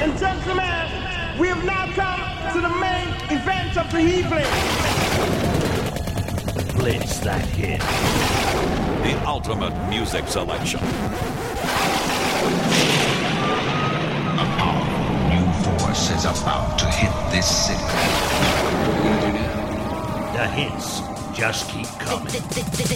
and gentlemen, we have now come to the main event of the evening. Blitz that hit. The ultimate music selection. A powerful new force is about to hit this city. What are we gonna do now? The hits just keep coming.